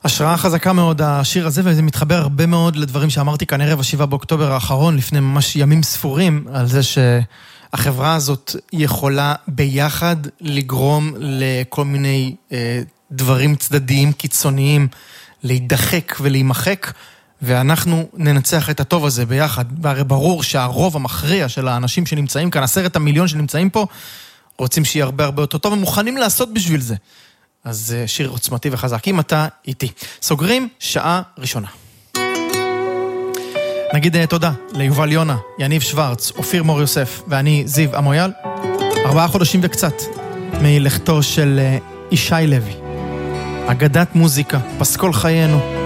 השראה חזקה מאוד השיר הזה, וזה מתחבר הרבה מאוד לדברים שאמרתי כאן ערב 7 באוקטובר האחרון, לפני ממש ימים ספורים, על זה שהחברה הזאת יכולה ביחד לגרום לכל מיני דברים צדדיים קיצוניים, להידחק ולהימחק, ואנחנו ננצח את הטוב הזה ביחד. והרי ברור שהרוב המכריע של האנשים שנמצאים כאן, 10 מיליון שנמצאים פה, רוצים שיהיה הרבה הרבה יותר טוב, ומוכנים לעשות בשביל זה. אז שיר עוצמתי וחזק, אם אתה איתי. סוגרים שעה ראשונה. נגיד תודה ליובל יונה, יניב שוורץ, אופיר מור יוסף, ואני זיו אמויאל. 4 חודשים וקצת מלכתו של ישי לוי. אגדת מוזיקה, פסקול חיינו.